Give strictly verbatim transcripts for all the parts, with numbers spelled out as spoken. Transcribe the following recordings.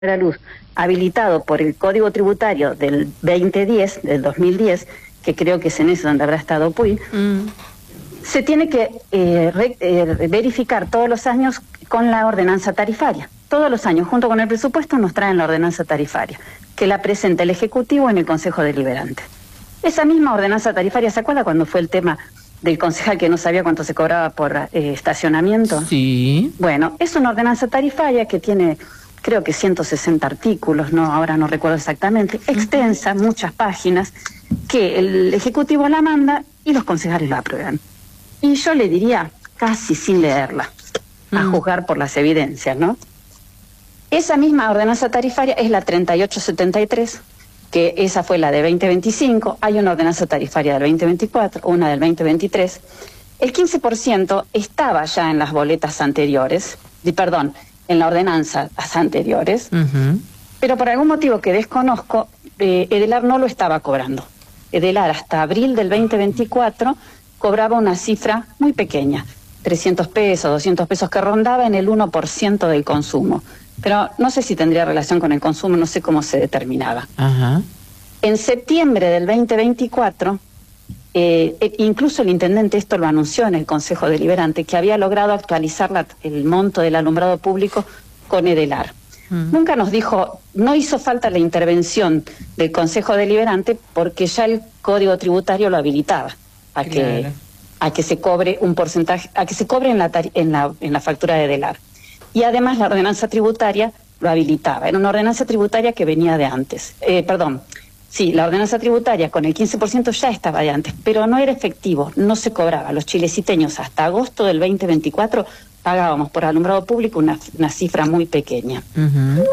la luz habilitado por el Código Tributario del veinte diez, del dos mil diez, que creo que es en eso donde habrá estado Puy, mm. se tiene que eh, re, eh, verificar todos los años con la ordenanza tarifaria. Todos los años, junto con el presupuesto, nos traen la ordenanza tarifaria, que la presenta el Ejecutivo en el Consejo Deliberante. Esa misma ordenanza tarifaria, ¿se acuerda cuando fue el tema del concejal que no sabía cuánto se cobraba por eh, estacionamiento? Sí. Bueno, es una ordenanza tarifaria que tiene, creo que ciento sesenta artículos, no, ahora no recuerdo exactamente, extensa, muchas páginas, que el Ejecutivo la manda y los concejales la aprueban. Y yo le diría, casi sin leerla, a mm. juzgar por las evidencias, ¿no? Esa misma ordenanza tarifaria es la treinta y ocho setenta y tres, que esa fue la de veinte veinticinco, hay una ordenanza tarifaria del veinte veinticuatro, una del veinte veintitrés. El quince por ciento estaba ya en las boletas anteriores, y, perdón, en la ordenanza anteriores, uh-huh. pero por algún motivo que desconozco, eh, Edelar no lo estaba cobrando. Edelar hasta abril del veinte veinticuatro cobraba una cifra muy pequeña, trescientos pesos, doscientos pesos, que rondaba en el uno por ciento del consumo. Pero no sé si tendría relación con el consumo, no sé cómo se determinaba. Uh-huh. En septiembre del veinte veinticuatro, eh, incluso el intendente esto lo anunció en el Consejo Deliberante, que había logrado actualizar la, el monto del alumbrado público con Edelar. Uh-huh. Nunca nos dijo, no hizo falta la intervención del Consejo Deliberante porque ya el Código Tributario lo habilitaba a que, claro. a que se cobre un porcentaje, a que se cobre en la, en la, en la factura de Edelar. Y además la ordenanza tributaria lo habilitaba. Era una ordenanza tributaria que venía de antes. Eh, perdón, sí, la ordenanza tributaria con el quince por ciento ya estaba de antes, pero no era efectivo, no se cobraba. Los chileciteños hasta agosto del veinte veinticuatro pagábamos por alumbrado público una, una cifra muy pequeña. Uh-huh.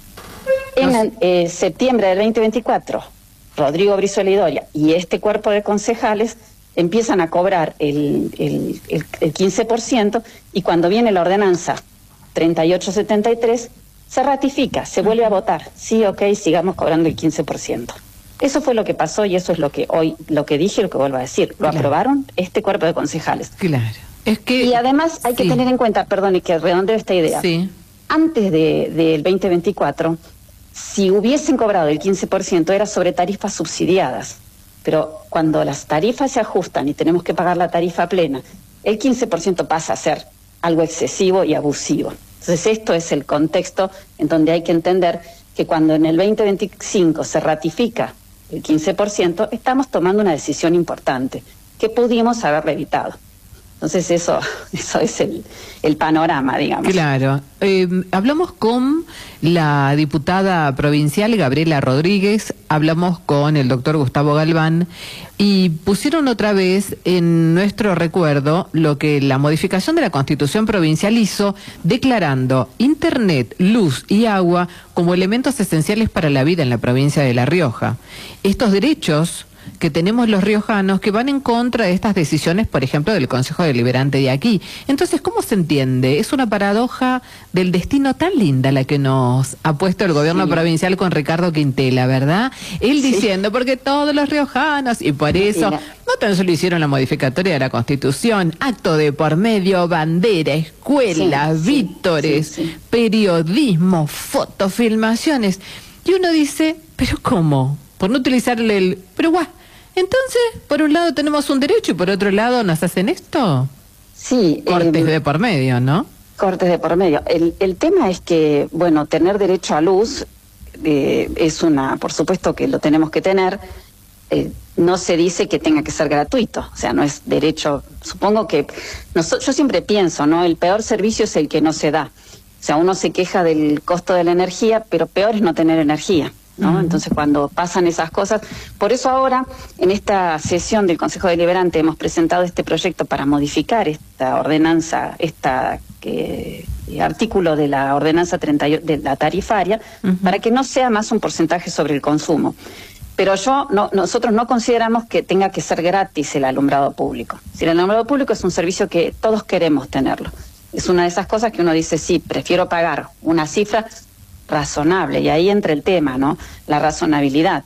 En eh, septiembre del veinte veinticuatro, Rodrigo Brizuela y Doria y este cuerpo de concejales empiezan a cobrar el, el, el, el quince por ciento, y cuando viene la ordenanza treinta y ocho setenta y tres, se ratifica, se vuelve a votar. Sí, ok, sigamos cobrando el quince por ciento. Eso fue lo que pasó y eso es lo que hoy, lo que dije y lo que vuelvo a decir. Lo claro. aprobaron este cuerpo de concejales. Claro. Es que, y además hay sí. que tener en cuenta, perdón, y que redondeo esta idea. Sí. Antes de, del veinte veinticuatro, si hubiesen cobrado el quince por ciento era sobre tarifas subsidiadas. Pero cuando las tarifas se ajustan y tenemos que pagar la tarifa plena, el quince por ciento pasa a ser algo excesivo y abusivo. Entonces esto es el contexto en donde hay que entender que cuando en el veinte veinticinco se ratifica el quince por ciento, estamos tomando una decisión importante que pudimos haberla evitado. Entonces eso, eso es el, el panorama, digamos. Claro. Eh, hablamos con la diputada provincial Gabriela Rodríguez, hablamos con el doctor Gustavo Galván y pusieron otra vez en nuestro recuerdo lo que la modificación de la Constitución provincial hizo, declarando Internet, luz y agua como elementos esenciales para la vida en la provincia de La Rioja. Estos derechos que tenemos los riojanos que van en contra de estas decisiones, por ejemplo, del Consejo Deliberante de aquí. Entonces, ¿cómo se entiende? Es una paradoja del destino tan linda la que nos ha puesto el gobierno sí. provincial con Ricardo Quintela, ¿verdad? Él sí. diciendo, porque todos los riojanos, y por eso, no tan solo hicieron la modificatoria de la Constitución, acto de por medio, bandera, escuelas, sí, vítores, sí, sí. periodismo, fotofilmaciones. Y uno dice, ¿pero cómo? Por no utilizarle el... Pero guau, entonces, por un lado tenemos un derecho y por otro lado nos hacen esto. Sí. Cortes eh, de por medio, ¿no? Cortes de por medio. El, el tema es que, bueno, tener derecho a luz eh, es una... Por supuesto que lo tenemos que tener. Eh, no se dice que tenga que ser gratuito. O sea, no es derecho... Supongo que... Noso, yo siempre pienso, ¿no? El peor servicio es el que no se da. O sea, uno se queja del costo de la energía, pero peor es no tener energía, ¿no? Uh-huh. Entonces cuando pasan esas cosas, por eso ahora en esta sesión del Consejo Deliberante hemos presentado este proyecto para modificar esta ordenanza, esta eh, artículo de la ordenanza treinta de la tarifaria, uh-huh. para que no sea más un porcentaje sobre el consumo. Pero yo no, nosotros no consideramos que tenga que ser gratis el alumbrado público. Si el alumbrado público es un servicio que todos queremos tenerlo. Es una de esas cosas que uno dice, sí, prefiero pagar una cifra razonable, y ahí entra el tema, ¿no? La razonabilidad.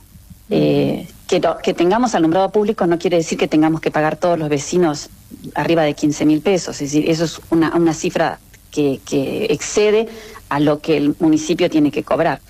Eh, que, no, que tengamos alumbrado público no quiere decir que tengamos que pagar todos los vecinos arriba de quince mil pesos, es decir, eso es una, una cifra que, que excede a lo que el municipio tiene que cobrar.